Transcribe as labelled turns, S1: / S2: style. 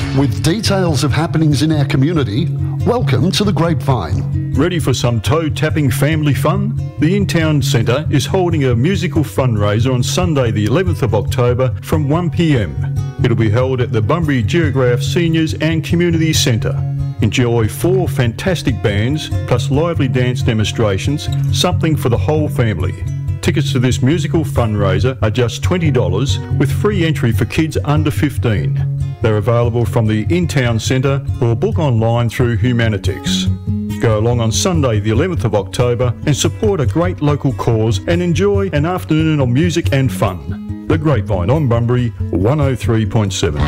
S1: With details of happenings in our community, welcome to the Grapevine.
S2: Ready for some toe-tapping family fun? The In-Town Centre is holding a musical fundraiser on Sunday the 11th of October from 1 p.m. It'll be held at the Bunbury Geograph Seniors and Community Centre. Enjoy 4 fantastic bands plus lively dance demonstrations, something for the whole family. Tickets to this musical fundraiser are just $20 with free entry for kids under 15. They're available from the In-Town Centre or book online through Humanitix. Go along on Sunday the 11th of October and support a great local cause and enjoy an afternoon of music and fun. The Grapevine on Bunbury 103.7.